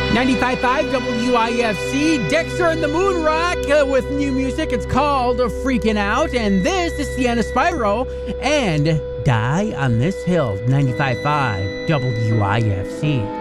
95.5 WIFC, Dexter and the Moon Rock with new music. It's called Freaking Out. And this is Sienna Spyro and Die on This Hill, 95.5 WIFC.